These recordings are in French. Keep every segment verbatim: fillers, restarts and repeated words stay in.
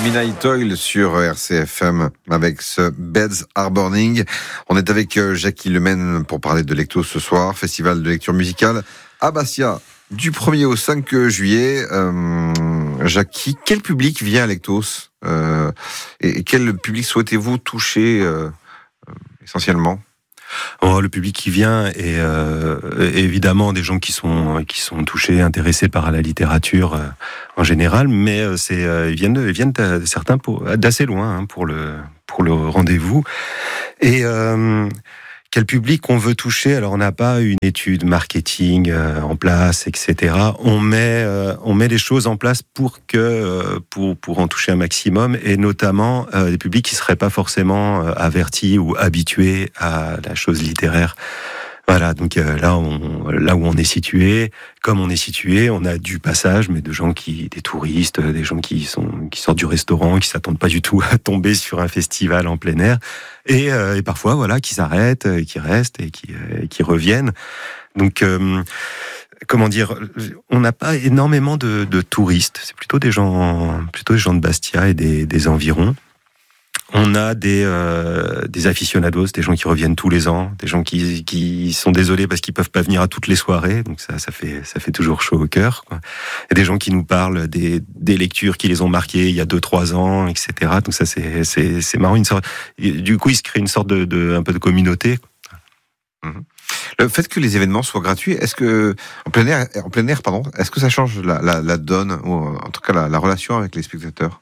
Midnight Oil sur R C F M avec ce Beds Are Burning. On est avec Jackie Lemaine pour parler de Lectos ce soir, festival de lecture musicale à Bastia du premier au cinq juillet. Euh, Jackie, quel public vient à Lectos euh, et quel public souhaitez-vous toucher euh, essentiellement? Oh, le public qui vient est euh, évidemment des gens qui sont qui sont touchés, intéressés par la littérature euh, en général, mais euh, c'est euh, ils viennent de, ils viennent de, certains pour, d'assez loin hein, pour le pour le rendez-vous. Et euh, quel public on veut toucher? Alors on n'a pas une étude marketing euh, en place, et cetera. On met euh, on met les choses en place pour que euh, pour pour en toucher un maximum, et notamment euh, des publics qui seraient pas forcément euh, avertis ou habitués à la chose littéraire. Voilà, donc euh, là, on, là où on est situé, comme on est situé, on a du passage, mais de gens qui, des touristes, des gens qui sont qui sortent du restaurant, qui s'attendent pas du tout à tomber sur un festival en plein air, et, euh, et parfois, voilà, qui s'arrêtent, qui restent et qui, euh, qui reviennent. Donc, euh, comment dire, on n'a pas énormément de, de touristes. C'est plutôt des gens, plutôt des gens de Bastia et des, des environs. On a des euh, des aficionados, des gens qui reviennent tous les ans, des gens qui qui sont désolés parce qu'ils peuvent pas venir à toutes les soirées, donc ça ça fait ça fait toujours chaud au cœur, quoi. Et des gens qui nous parlent des des lectures qui les ont marquées il y a deux trois ans, et cetera. Donc ça c'est c'est c'est marrant, une sorte, du coup il se crée une sorte de, de un peu de communauté. Mmh. Le fait que les événements soient gratuits, est-ce que en plein air, en plein air pardon, est-ce que ça change la la, la donne, ou en tout cas la, la relation avec les spectateurs?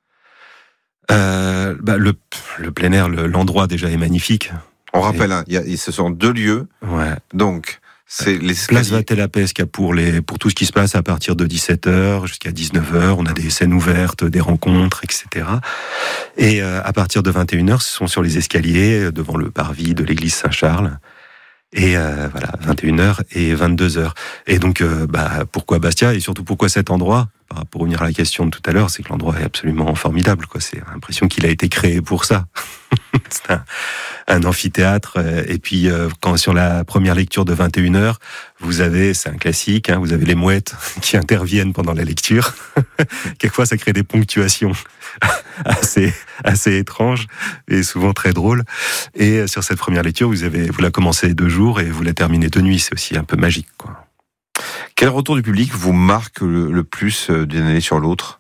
Euh, bah le, le plein air, le, l'endroit déjà est magnifique. On rappelle, hein, il y a, ce sont deux lieux. Ouais. Donc, c'est les Place Vatel-la-Pesca pour les, pour tout ce qui se passe à partir de dix-sept heures jusqu'à dix-neuf heures. On a des scènes ouvertes, des rencontres, et cetera. Et euh, à partir de vingt et une heures, ce sont sur les escaliers devant le parvis de l'église Saint-Charles. Et euh, voilà, vingt et une heures et vingt-deux heures. Et donc, euh, bah, pourquoi Bastia et surtout pourquoi cet endroit? Pour revenir à la question de tout à l'heure, c'est que l'endroit est absolument formidable, quoi. C'est l'impression qu'il a été créé pour ça. C'est un, un amphithéâtre. Et puis, euh, quand sur la première lecture de vingt et une heures, vous avez, c'est un classique, hein, vous avez les mouettes qui interviennent pendant la lecture. Quelquefois, ça crée des ponctuations assez, assez étranges et souvent très drôles. Et sur cette première lecture, vous avez, vous la commencez de jour et vous la terminez de nuit. C'est aussi un peu magique, quoi. Quel retour du public vous marque le, le plus d'une année sur l'autre?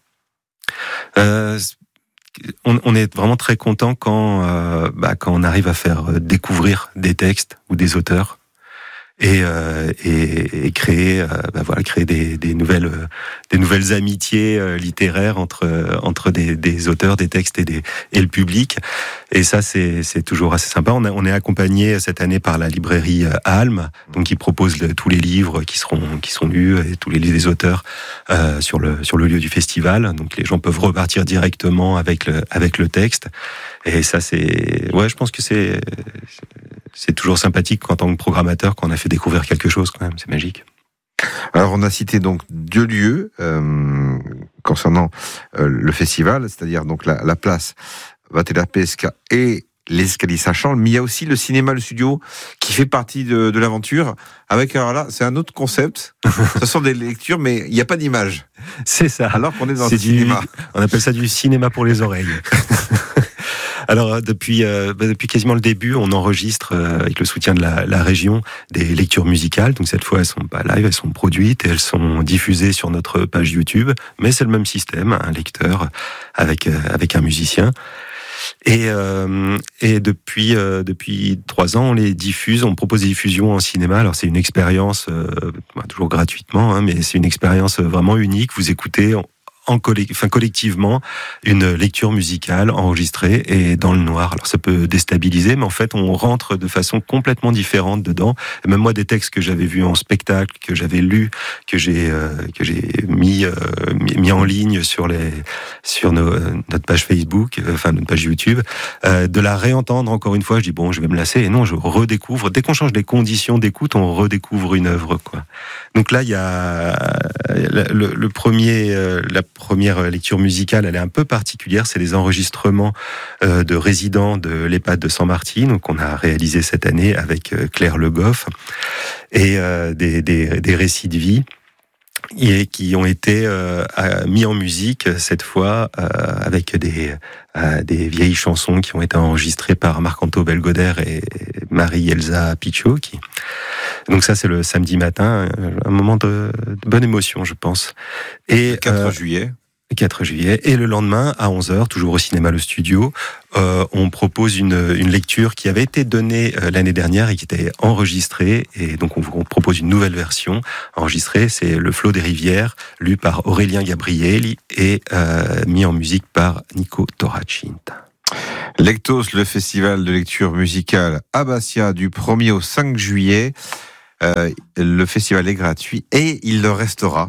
euh, on, on est vraiment très content quand, euh, bah, quand on arrive à faire découvrir des textes ou des auteurs et, euh, et, et créer, euh, bah, voilà, créer des, des nouvelles, euh, des nouvelles amitiés euh, littéraires entre euh, entre des, des auteurs, des textes et des et le public. Et ça, c'est c'est toujours assez sympa. On a, on est accompagné cette année par la librairie euh, Alm, donc qui propose le, tous les livres qui seront qui sont lus et tous les livres des auteurs euh, sur le sur le lieu du festival. Donc les gens peuvent repartir directement avec le avec le texte. Et ça, c'est ouais, je pense que c'est c'est toujours sympathique en tant que programmateur quand on a fait découvrir quelque chose, quand même, c'est magique. Alors on a cité donc deux lieux euh, concernant euh, le festival, c'est-à-dire donc la, la place Vatel-la-Pesca et les escaliers Saint-Charles, mais il y a aussi le cinéma, le studio qui fait partie de, de l'aventure. Avec, alors là, c'est un autre concept. Ce sont des lectures, mais il n'y a pas d'image. C'est ça. Alors qu'on est dans c'est le du, cinéma. On appelle ça du cinéma pour les oreilles. Alors depuis euh, bah, depuis quasiment le début, on enregistre euh, avec le soutien de la, la région des lectures musicales. Donc cette fois, elles sont pas live, elles sont produites et elles sont diffusées sur notre page YouTube. Mais c'est le même système, un lecteur avec euh, avec un musicien. Et euh, et depuis euh, depuis trois ans, on les diffuse, on propose des diffusions en cinéma. Alors c'est une expérience euh, bah, toujours gratuitement, hein, mais c'est une expérience vraiment unique. Vous écoutez en, en collect, enfin collectivement une lecture musicale enregistrée et dans le noir. Alors ça peut déstabiliser, mais en fait on rentre de façon complètement différente dedans. Et même moi, des textes que j'avais vus en spectacle, que j'avais lus, que j'ai euh, que j'ai mis euh, mis en ligne sur les sur nos, notre page Facebook, euh, enfin notre page YouTube, euh, de la réentendre encore une fois, je dis bon, je vais me lasser. Et non, je redécouvre. Dès qu'on change les conditions d'écoute, on redécouvre une œuvre, quoi. Donc là, il y a le, le premier, euh, la première lecture musicale, elle est un peu particulière. C'est les enregistrements euh, de résidents de l'EHPAD de Saint-Martin, donc on a réalisé cette année avec euh, Claire Le Goff, et euh, des, des, des récits de vie. et qui ont été euh, mis en musique cette fois euh, avec des euh, des vieilles chansons qui ont été enregistrées par Marc-Anto Belgoder et Marie-Elsa Pichot. Qui... Donc ça, c'est le samedi matin, un moment de, de bonne émotion, je pense. Et le quatre juillet. quatre juillet. Et le lendemain, à onze heures, toujours au cinéma Le Studio, euh, on propose une, une lecture qui avait été donnée euh, l'année dernière et qui était enregistrée. Et donc, on vous propose une nouvelle version enregistrée. C'est Le Flot des rivières, lu par Aurélien Gabrielli et euh, mis en musique par Nico Toracinta. Lectos, le festival de lecture musicale Abbassia du premier au cinq juillet. Euh, le festival est gratuit et il le restera.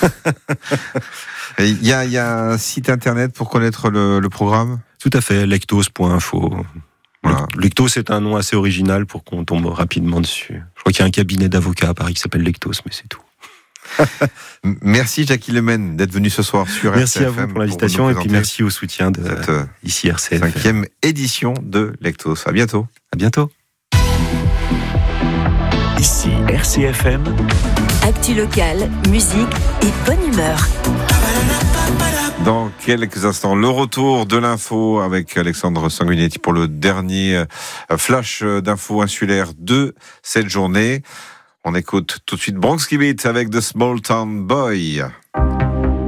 Il y a, il y a un site internet pour connaître le, le programme ? Tout à fait, lectos point info. Voilà. Lectos, c'est un nom assez original pour qu'on tombe rapidement dessus. Je crois qu'il y a un cabinet d'avocats à Paris qui s'appelle Lectos, mais c'est tout. Merci Jackie Lemaine d'être venu ce soir sur merci R C F M. Merci à vous pour l'invitation pour et puis merci au soutien de cette euh, ici R C F M. Cinquième édition de Lectos. À bientôt. À bientôt. Ici R C F M. Actu locale, musique et bonne humeur. Dans quelques instants, le retour de l'info avec Alexandre Sanguinetti pour le dernier flash d'infos insulaires de cette journée. On écoute tout de suite Bronx Beat avec The Small Town Boy.